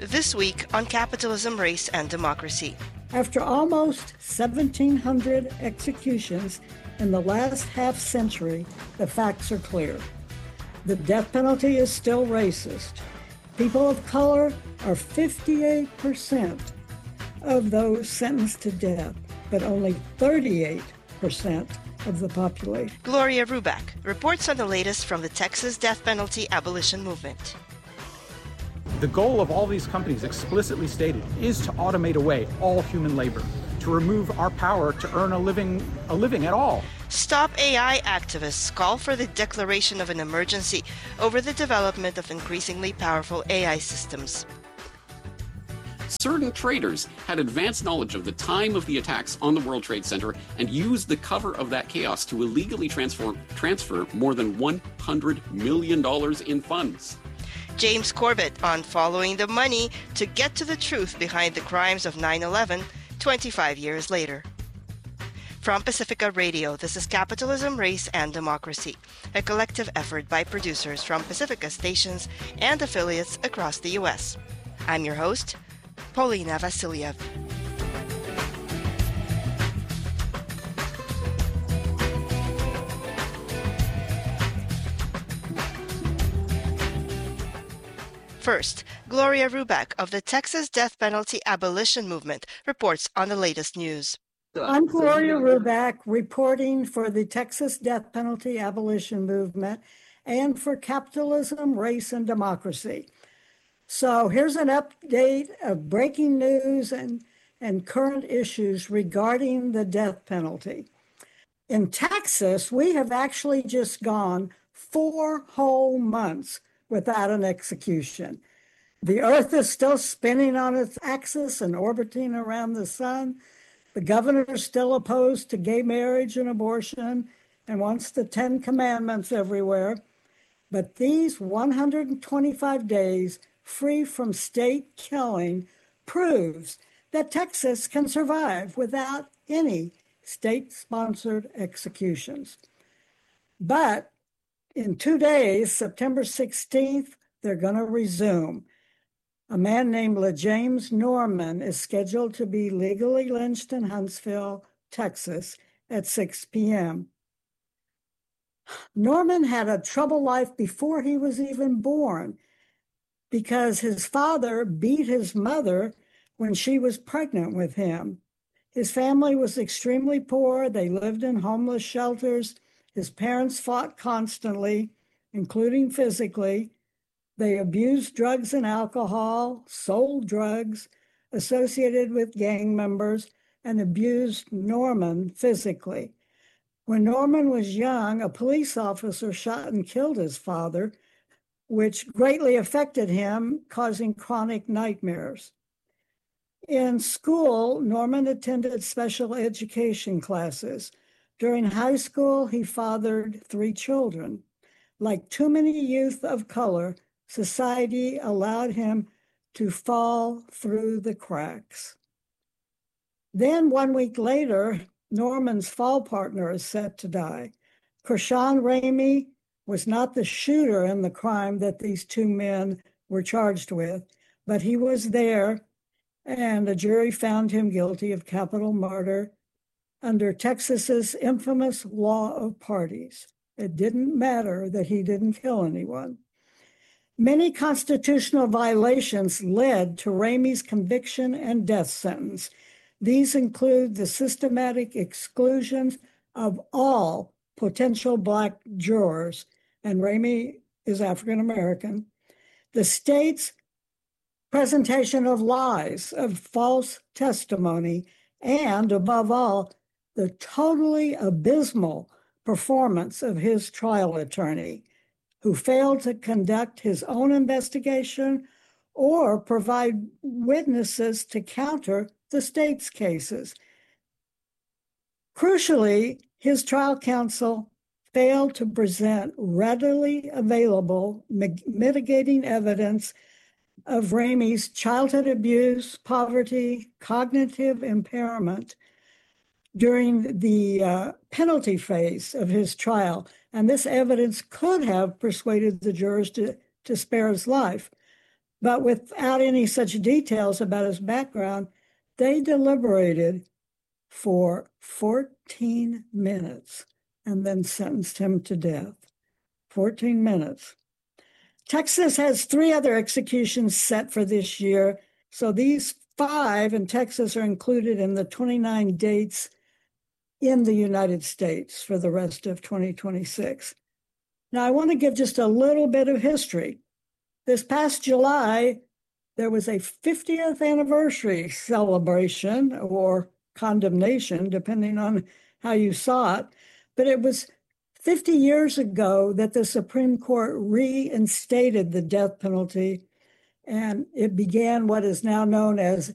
This week on Capitalism, Race, and Democracy. After almost 1,700 executions in the last half century, the facts are clear. The death penalty is still racist. People of color are 58% of those sentenced to death, but only 38% of the population. Gloria Ruback reports on the latest from the Texas death penalty abolition movement. The goal of all these companies, explicitly stated, is to automate away all human labor, to remove our power to earn a living at all. Stop AI activists call for the declaration of an emergency over the development of increasingly powerful AI systems. Certain traders had advanced knowledge of the time of the attacks on the World Trade Center and used the cover of that chaos to illegally transfer more than $100 million in funds. James Corbett on following the money to get to the truth behind the crimes of 9/11 25 years later. From Pacifica Radio, this is Capitalism, Race, and Democracy, a collective effort by producers from Pacifica stations and affiliates across the U.S. I'm your host, Paulina Vasiliev. First, Gloria Ruback of the Texas death penalty abolition movement reports on the latest news. I'm Gloria Ruback, reporting for the Texas death penalty abolition movement and for Capitalism, Race, and Democracy. So here's an update of breaking news and current issues regarding the death penalty. In Texas, we have actually just gone 4 whole months without an execution. The earth is still spinning on its axis and orbiting around the sun. The governor is still opposed to gay marriage and abortion and wants the 10 Commandments everywhere. But these 125 days free from state killing proves that Texas can survive without any state-sponsored executions. But in 2 days, September 16th, they're going to resume. A man named LeJames Norman is scheduled to be legally lynched in Huntsville, Texas at 6 p.m. Norman had a troubled life before he was even born because his father beat his mother when she was pregnant with him. His family was extremely poor. They lived in homeless shelters. His parents fought constantly, including physically. They abused drugs and alcohol, sold drugs, associated with gang members, and abused Norman physically. When Norman was young, a police officer shot and killed his father, which greatly affected him, causing chronic nightmares. In school, Norman attended special education classes. During high school, he fathered 3 children. Like too many youth of color, society allowed him to fall through the cracks. Then 1 week later, Norman's fall partner is set to die. Kershawn Ramey was not the shooter in the crime that these 2 men were charged with, but he was there, and a jury found him guilty of capital murder under Texas's infamous law of parties. It didn't matter that he didn't kill anyone. Many constitutional violations led to Ramey's conviction and death sentence. These include the systematic exclusion of all potential Black jurors, and Ramey is African American, the state's presentation of lies, of false testimony, and above all, the totally abysmal performance of his trial attorney, who failed to conduct his own investigation or provide witnesses to counter the state's cases. Crucially, his trial counsel failed to present readily available mitigating evidence of Ramey's childhood abuse, poverty, cognitive impairment during the penalty phase of his trial. And this evidence could have persuaded the jurors to spare his life. But without any such details about his background, they deliberated for 14 minutes and then sentenced him to death. 14 minutes. Texas has 3 other executions set for this year. So these 5 in Texas are included in the 29 dates in the United States for the rest of 2026. Now, I want to give just a little bit of history. This past July, there was a 50th anniversary celebration or condemnation, depending on how you saw it. But it was 50 years ago that the Supreme Court reinstated the death penalty, and it began what is now known as